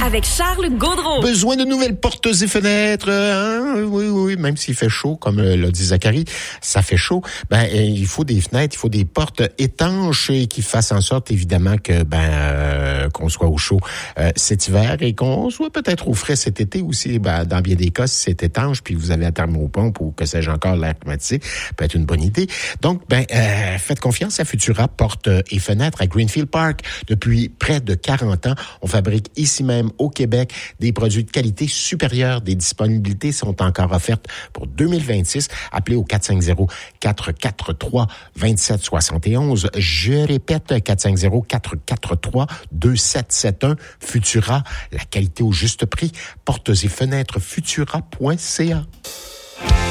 Avec Charles Gaudreault. Besoin de nouvelles portes et fenêtres, hein? Oui, même s'il fait chaud, comme l'a dit Zachary, ça fait chaud. Il faut des fenêtres, il faut des portes étanches et qui fassent en sorte, évidemment, que qu'on soit au chaud cet hiver et qu'on soit peut-être au frais cet été aussi. Dans bien des cas, si c'est étanche, puis vous avez la thermopompe ou que sais-je encore, l'air climatisé, peut être une bonne idée. Donc, faites confiance à Futura Portes et Fenêtres à Greenfield Park. Depuis près de 40 ans, on fabrique ici même au Québec des produits de qualité supérieure. Des disponibilités sont encore offertes pour 2026. Appelez au 450-443-2771. Je répète, 450-443-2771. Futura, la qualité au juste prix. Portes et fenêtres futura.ca.